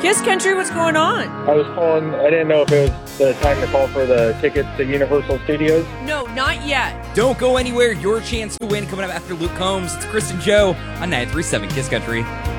Kiss Country, what's going on? I was calling. I didn't know if it was the time to call for the tickets to Universal Studios. No, not yet. Don't go anywhere. Your chance to win coming up after Luke Combs. It's Chris and Joe on 93.7 Kiss Country.